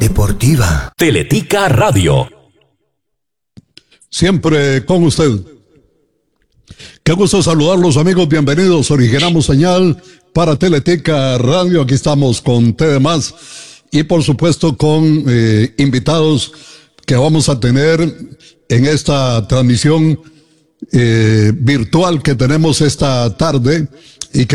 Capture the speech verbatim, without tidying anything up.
deportiva. Teletica Radio. Siempre con usted. Qué gusto saludarlos, amigos. Bienvenidos. Originamos señal para Teletica Radio. Aquí estamos con T D más y por supuesto con eh, invitados que vamos a tener en esta transmisión eh, virtual que tenemos esta tarde